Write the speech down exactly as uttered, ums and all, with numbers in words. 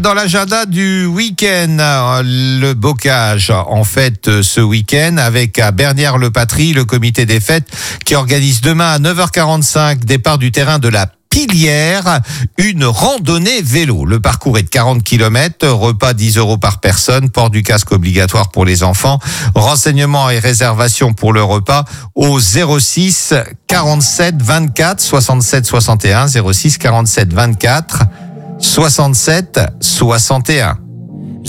Dans l'agenda du week-end, le bocage en fête ce week-end avec à Bernières-le-Patry le comité des fêtes qui organise demain à neuf heures quarante-cinq départ du terrain de la Pilière, une randonnée vélo. Le parcours est de quarante kilomètres, repas dix euros par personne, port du casque obligatoire pour les enfants, renseignements et réservations pour le repas au zéro six quarante-sept vingt-quatre soixante-sept soixante et un, zéro six quarante-sept vingt-quatre soixante-sept soixante et un.